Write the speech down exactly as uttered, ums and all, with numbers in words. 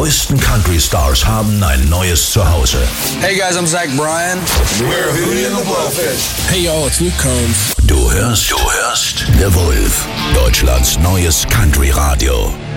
größten Country-Stars haben ein neues Zuhause. Hey guys, I'm Zach Bryan. We're Hootie and the Blowfish. Hey y'all, it's Luke Combs. Du hörst, du hörst The Wolf, Deutschlands neues Country-Radio.